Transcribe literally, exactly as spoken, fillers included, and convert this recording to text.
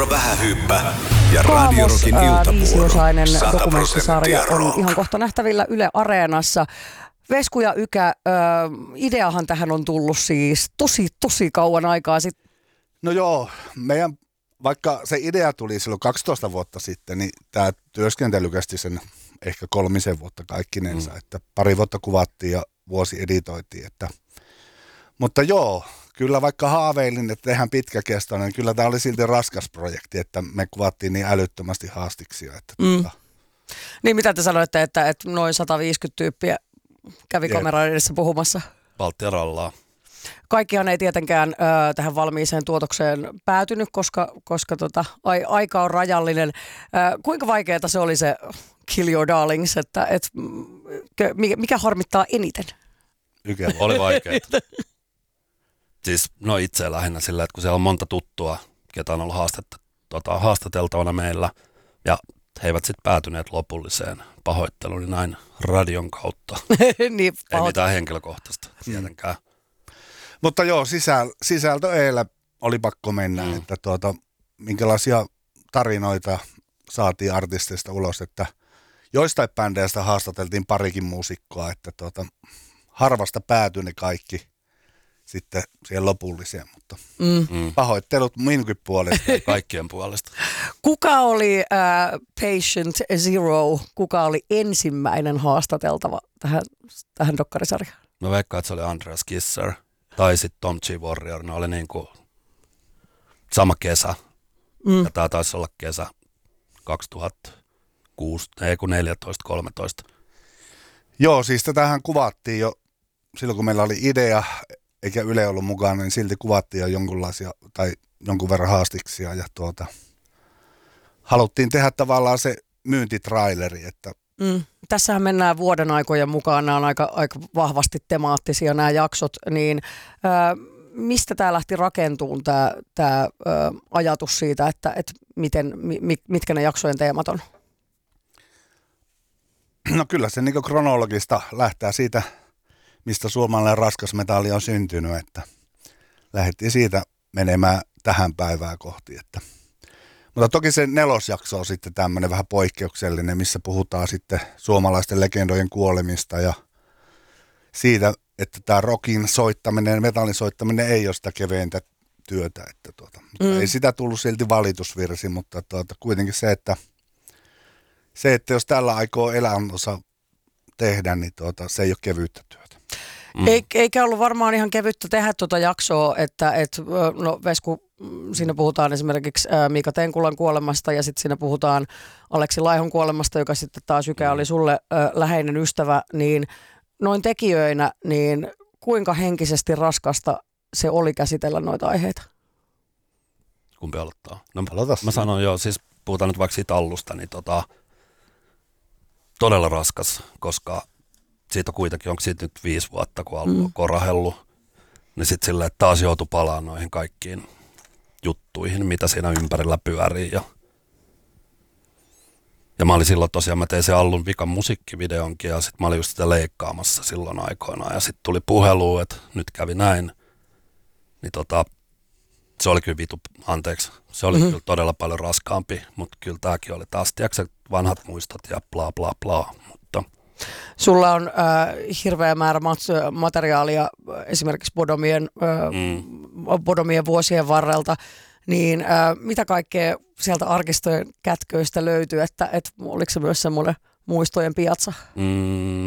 Laura Vähähyyppä ja Radio Rockin iltavuoro. Viisiosainen sata dokumenttisarja prosenttia on rock. ihan kohta nähtävillä Yle Areenassa. Vesku ja Ykä, äh, ideahan tähän on tullut siis tosi, tosi kauan aikaa sitten. No joo, meidän, vaikka se idea tuli silloin kaksitoista vuotta sitten, niin tämä työskentely kesti sen ehkä kolmisen vuotta kaikkinensa, mm. että pari vuotta kuvattiin ja vuosi editoitiin, että mutta joo, kyllä vaikka haaveilin, että tehdään pitkäkestoinen, niin kyllä tämä oli silti raskas projekti, että me kuvattiin niin älyttömästi haastiksia. Että Mm. tota. Niin mitä te sanoitte, että, että noin sata viisikymmentä tyyppiä kävi Jep. kameran edessä puhumassa? Baltia rallaa. Kaikkihan ei tietenkään ö, tähän valmiiseen tuotokseen päätynyt, koska, koska tota, ai, aika on rajallinen. Ö, kuinka vaikeaa se oli se Kill Your Darlings, että et, mikä, mikä harmittaa eniten? Ykävä. Oli vaikeaa. Siis no itse lähinnä sillä, että kun siellä on monta tuttua, ketä on ollut haastetta, tota, haastateltavana meillä, ja he eivät sitten päätyneet lopulliseen pahoitteluun niin näin radion kautta. niin, Ei mitään henkilökohtaista tietenkään. Mutta joo, sisäl, sisältö eilen oli pakko mennä, mm. että tuota, minkälaisia tarinoita saatiin artisteista ulos, että joistain bändeistä haastateltiin parikin muusikkoa, että tuota, harvasta päätyi ne kaikki sitten siihen lopulliseen, mutta Mm. Mm. pahoittelut minunkin puolesta. Kaikkien puolesta. Kuka oli äh, Patient Zero? Kuka oli ensimmäinen haastateltava tähän, tähän dokkarisarjaan? Mä veikkaan, että se oli Andreas Kisser tai sitten Tom G. Warrior. Ne oli niin kuin sama kesä. Mm. Ja tää taisi olla kesä kaksituhattakuusi, ei kun neljätoista kolmetoista. Joo, siis tätähän kuvattiin jo silloin, kun meillä oli idea, eikä Yle ollut mukana, niin silti kuvattiin jo jonkunlaisia tai jonkun verran haastiksia ja tuota, haluttiin tehdä tavallaan se myyntitraileri, että Mm. Tässähän mennään vuoden aikojen mukaan, nämä on aika, aika vahvasti temaattisia nämä jaksot, niin ää, mistä tämä lähti rakentumaan tämä, tämä ää, ajatus siitä, että et miten, mi, mitkä ne jaksojen teemat on? no kyllä se niin kuin kronologista lähtee siitä, mistä suomalainen raskasmetalli on syntynyt, että lähdettiin siitä menemään tähän päivään kohti, että mutta toki se nelosjakso on sitten tämmöinen vähän poikkeuksellinen, missä puhutaan sitten suomalaisten legendojen kuolemista ja siitä, että tämä rockin soittaminen ja metallin soittaminen ei ole sitä keveintä työtä. Että tuota, mutta Mm. ei sitä tullut silti valitusvirsi, mutta tuota, kuitenkin se että, se, että jos tällä aikoo elämänosa tehdä, niin tuota, se ei ole kevyyttä työtä. Mm. Eikä ollut varmaan ihan kevyttä tehdä tuota jaksoa, että et, no Vesku, siinä puhutaan esimerkiksi ä, Miika Tenkulan kuolemasta ja sitten siinä puhutaan Aleksi Laihon kuolemasta, joka sitten taas Ykä oli sulle ä, läheinen ystävä, niin noin tekijöinä, niin kuinka henkisesti raskasta se oli käsitellä noita aiheita? Kumpi aloittaa? No, Aloita. mä sanon joo, siis puhutaan nyt vaikka siitä alusta, niin tota, todella raskas, koska siitä on kuitenkin, onko siitä nyt viisi vuotta, kun Allu on Mm. korahellut, niin sitten silleen, että taas joutui palaamaan noihin kaikkiin juttuihin, mitä siinä ympärillä pyörii. Ja, ja mä olin silloin tosiaan, mä tein se Allun vikan musiikkivideonkin ja sitten mä olin just sitä leikkaamassa silloin aikoinaan. Ja sitten tuli puhelu, että nyt kävi näin. Niin tota, se oli kyllä vitu, anteeksi, se oli Mhm. kyllä todella paljon raskaampi, mutta kyllä tämäkin oli taas, tiedätkö, vanhat muistot ja bla bla bla, mutta Sulla on äh, hirveä määrä mat- materiaalia äh, esimerkiksi Bodomien, äh, mm. Bodomien vuosien varrelta, niin äh, mitä kaikkea sieltä arkistojen kätköistä löytyy, että et, oliko se myös semmoinen muistojen piatsa? Mm,